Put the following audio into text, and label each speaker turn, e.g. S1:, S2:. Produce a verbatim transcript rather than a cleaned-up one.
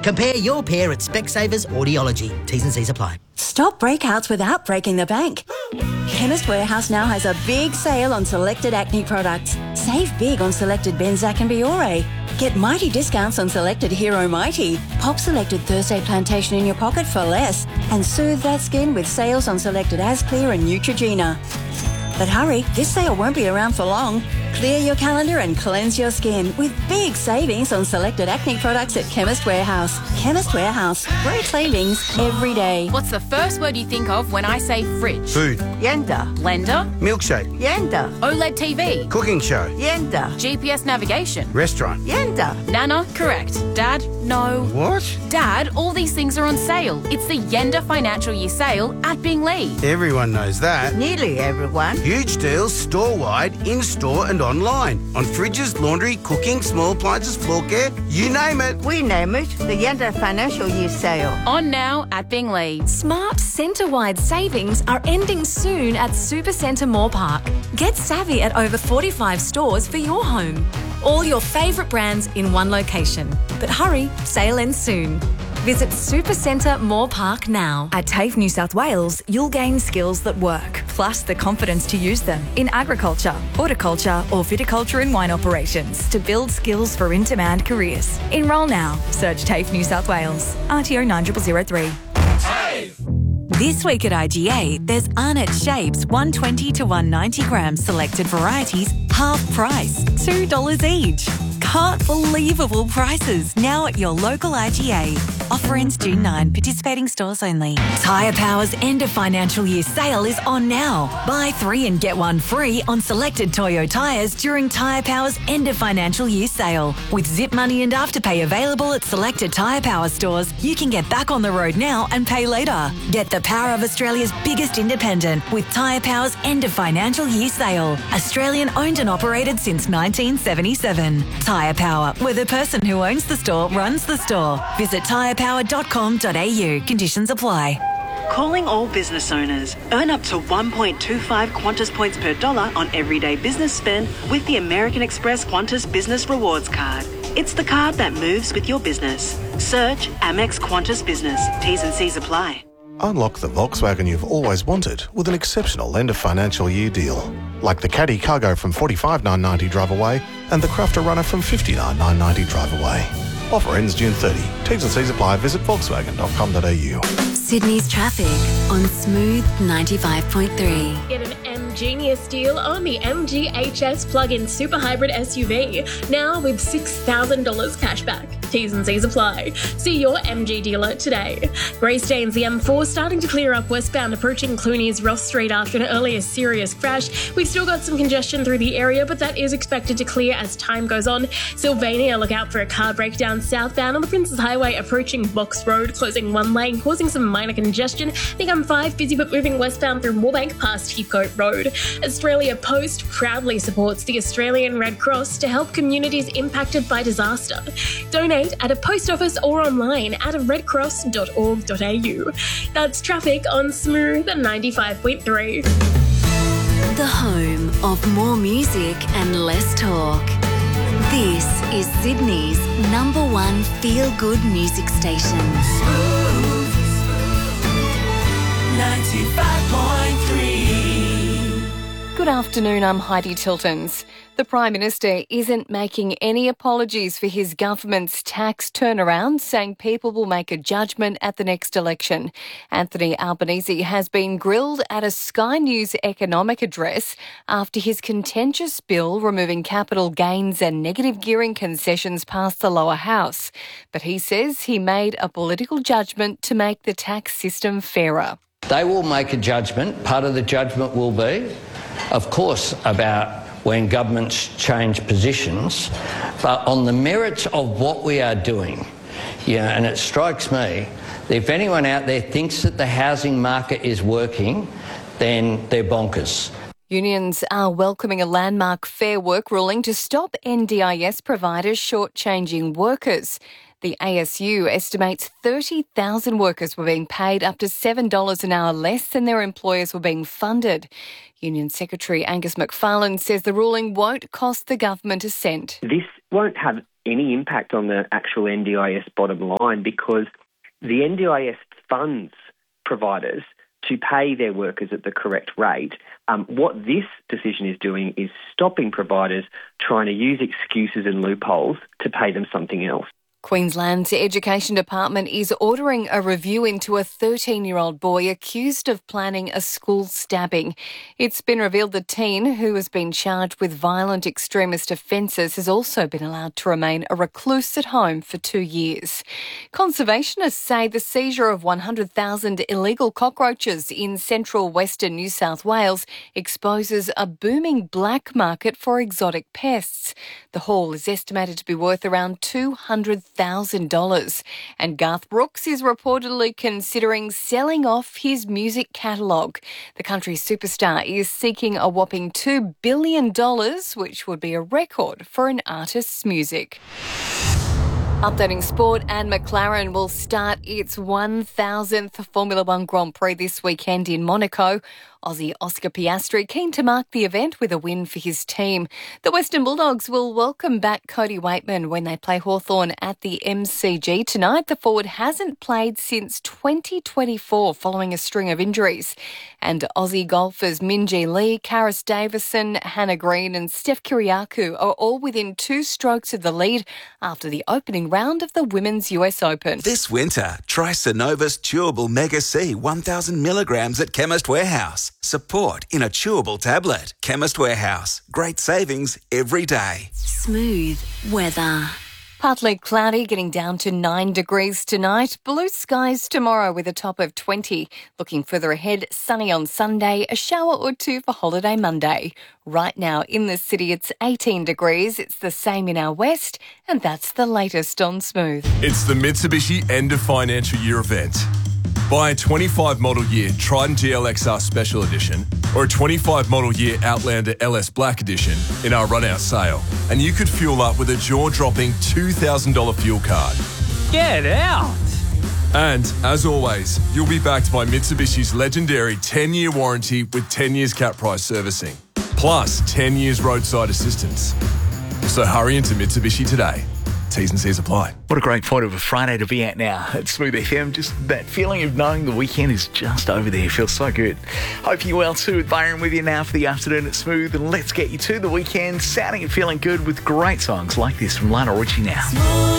S1: Compare your pair at Specsavers Audiology. T's and C's apply.
S2: Stop breakouts without breaking the bank. Chemist Warehouse now has a big sale on selected acne products. Save big on selected Benzac and Biore. Get mighty discounts on selected Hero Mighty. Pop selected Thursday Plantation in your pocket for less. And soothe that skin with sales on selected Asclear and Neutrogena. But hurry, this sale won't be around for long. Clear your calendar and cleanse your skin with big savings on selected acne products at Chemist Warehouse. Chemist Warehouse. Great savings every day.
S3: What's the first word you think of when I say fridge?
S4: Food.
S5: Yenda.
S3: Blender?
S4: Milkshake.
S5: Yenda.
S3: OLED T V?
S4: Cooking show.
S5: Yenda.
S3: G P S navigation?
S4: Restaurant.
S5: Yenda.
S3: Nana? Correct. Dad? No.
S4: What?
S3: Dad, all these things are on sale. It's the Yenda Financial Year Sale at Binglee.
S4: Everyone knows that.
S5: Nearly everyone.
S4: Huge deals store-wide, in-store and online. On fridges, laundry, cooking, small appliances, floor care, you name it.
S5: We name it the Yenda Financial Year Sale.
S3: On now at Binglee.
S6: Smart centre-wide savings are ending soon at Supercentre Moore Park. Get savvy at over forty-five stores for your home. All your favourite brands in one location. But hurry, sale ends soon. Visit Supercentre Moore Park now.
S7: At TAFE New South Wales, you'll gain skills that work, plus the confidence to use them in agriculture, horticulture or viticulture and wine operations to build skills for in-demand careers. Enrol now. Search TAFE New South Wales. R T O nine zero zero zero three.
S8: This week at I G A, there's Arnott Shapes one twenty to one ninety gram selected varieties, half price, two dollars each. Can't believable prices now at your local I G A. Offer ends June ninth, participating stores only. Tyre Power's end of financial year sale is on now. Buy three and get one free on selected Toyo tyres during Tyre Power's end of financial year sale. With Zip Money and Afterpay available at selected Tyre Power stores, you can get back on the road now and pay later. Get the power of Australia's biggest independent with Tyre Power's end of financial year sale. Australian owned and operated since nineteen seventy-seven. Tyre Power, where the person who owns the store runs the store. Visit tyre power dot com dot a u. Conditions apply.
S9: Calling all business owners. Earn up to one point two five Qantas points per dollar on everyday business spend with the American Express Qantas Business Rewards Card. It's the card that moves with your business. Search Amex Qantas Business. T's and C's apply.
S10: Unlock the Volkswagen you've always wanted with an exceptional end of financial year deal. Like the Caddy Cargo from forty-five thousand nine hundred ninety drive away and the Crafter Runner from fifty-nine thousand nine hundred ninety drive away. Offer ends June thirtieth. T's and C's apply. Visit volkswagen dot com dot a u.
S11: Sydney's traffic on Smooth ninety-five point three.
S12: Get an M Genius deal on the M G H S plug-in super hybrid S U V, now with six thousand dollars cashback. T's and C's apply. See your M G dealer today. Grey stains the M four starting to clear up westbound approaching Clooney's Ross Street after an earlier serious crash. We've still got some congestion through the area, but that is expected to clear as time goes on. Sylvania, look out for a car breakdown southbound on the Princes Highway approaching Box Road, closing one lane, causing some minor congestion. The M five busy but moving westbound through Moorebank past Heathcote Road. Australia Post proudly supports the Australian Red Cross to help communities impacted by disaster. Donate at a post office or online at red cross dot org dot a u. That's traffic on Smooth ninety-five point three.
S11: The home of more music and less talk. This is Sydney's number one feel-good music station.
S13: Smooth ninety-five point three.
S14: Good afternoon, I'm Heidi Tiltons. The Prime Minister isn't making any apologies for his government's tax turnaround, saying people will make a judgment at the next election. Anthony Albanese has been grilled at a Sky News economic address after his contentious bill removing capital gains and negative gearing concessions passed the lower house. But he says he made a political judgment to make the tax system fairer.
S15: They will make a judgment. Part of the judgment will be, of course, about when governments change positions, but on the merits of what we are doing. Yeah, and it strikes me that if anyone out there thinks that the housing market is working, then they're bonkers.
S14: Unions are welcoming a landmark Fair Work ruling to stop N D I S providers shortchanging workers. The A S U estimates thirty thousand workers were being paid up to seven dollars an hour less than their employers were being funded. Union Secretary Angus McFarlane says the ruling won't cost the government a cent.
S16: This won't have any impact on the actual N D I S bottom line because the N D I S funds providers to pay their workers at the correct rate. Um, what this decision is doing is stopping providers trying to use excuses and loopholes to pay them something else.
S14: Queensland's Education Department is ordering a review into a thirteen-year-old boy accused of planning a school stabbing. It's been revealed the teen, who has been charged with violent extremist offences, has also been allowed to remain a recluse at home for two years. Conservationists say the seizure of one hundred thousand illegal cockroaches in central western New South Wales exposes a booming black market for exotic pests. The haul is estimated to be worth around two hundred thousand dollars. And Garth Brooks is reportedly considering selling off his music catalogue. The country superstar is seeking a whopping two billion dollars, which would be a record for an artist's music. Updating sport, and McLaren will start its one thousandth Formula One Grand Prix this weekend in Monaco. Aussie Oscar Piastri keen to mark the event with a win for his team. The Western Bulldogs will welcome back Cody Waitman when they play Hawthorn at the M C G tonight. The forward hasn't played since twenty twenty-four following a string of injuries. And Aussie golfers Minjee Lee, Karis Davison, Hannah Green and Steph Kyriakou are all within two strokes of the lead after the opening round of the Women's U S Open.
S17: This winter, try Synovus Chewable Mega C one thousand milligrams at Chemist Warehouse. Support in a chewable tablet. Chemist Warehouse. Great savings every day.
S11: Smooth weather.
S14: Partly cloudy, getting down to nine degrees tonight. Blue skies tomorrow with a top of twenty. Looking further ahead, sunny on Sunday, a shower or two for holiday Monday. Right now in the city, it's eighteen degrees. It's the same in our west, and that's the latest on Smooth.
S18: It's the Mitsubishi End of Financial Year event. Buy a twenty-five model year Triton G L X R Special Edition or a twenty-five model year Outlander L S Black Edition in our run-out sale, and you could fuel up with a jaw-dropping two thousand dollars fuel card.
S19: Get out!
S18: And, as always, you'll be backed by Mitsubishi's legendary ten-year warranty with ten years cap price servicing, plus ten years roadside assistance. So hurry into Mitsubishi today. T's and C's apply.
S19: What a great point of a Friday to be at now at Smooth F M. Just that feeling of knowing the weekend is just over there. Feels so good. Hope you're well too. With Byron with you now for the afternoon at Smooth. And let's get you to the weekend sounding and feeling good with great songs like this from Lionel Richie now.